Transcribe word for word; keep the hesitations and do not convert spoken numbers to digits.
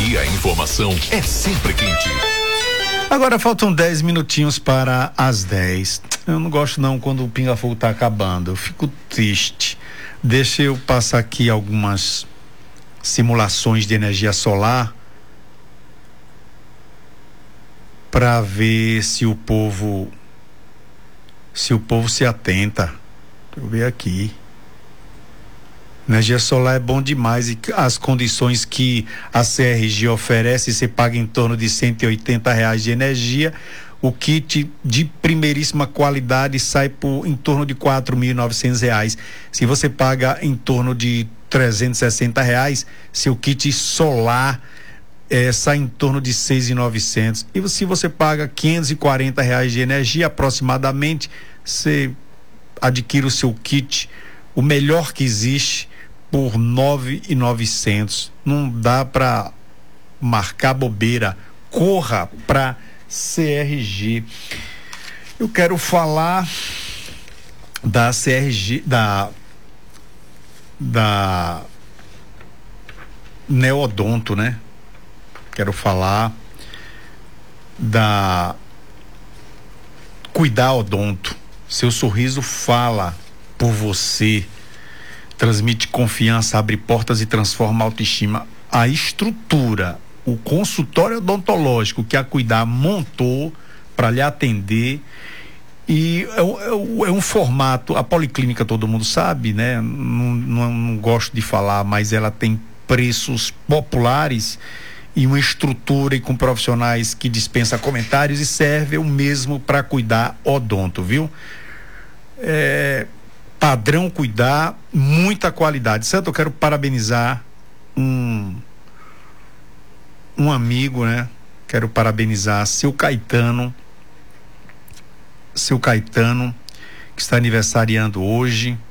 Aqui a informação é sempre quente. Agora faltam dez minutinhos para as dez. Eu não gosto não quando o Pinga Fogo tá acabando. Eu fico triste. Deixa eu passar aqui algumas simulações de energia solar para ver se o povo se o povo se atenta. Deixa eu ver aqui. Energia solar é bom demais e as condições que a C R G oferece, você paga em torno de cento e oitenta reais de energia. O kit de primeiríssima qualidade sai por em torno de quatro mil e novecentos reais. Se você paga em torno de trezentos e sessenta reais, seu kit solar é, sai em torno de seis mil e novecentos. E se você paga quinhentos e quarenta reais de energia aproximadamente, você adquire o seu kit, o melhor que existe, por nove mil e novecentos. Não dá para marcar bobeira. Corra para C R G. Eu quero falar da C R G, da da Neodonto, né? Quero falar da Cuidar Odonto. Seu sorriso fala por você. Transmite confiança, abre portas e transforma a autoestima. A estrutura, o consultório odontológico que a Cuidar montou para lhe atender, e é, é, é um formato, a policlínica todo mundo sabe, né? Não, não, não gosto de falar, mas ela tem preços populares e uma estrutura e com profissionais que dispensa comentários, e serve o mesmo para Cuidar Odonto, viu? É... Padrão Cuidar, muita qualidade. Certo? Eu quero parabenizar um um amigo, né? Quero parabenizar seu Caetano, seu Caetano, que está aniversariando hoje.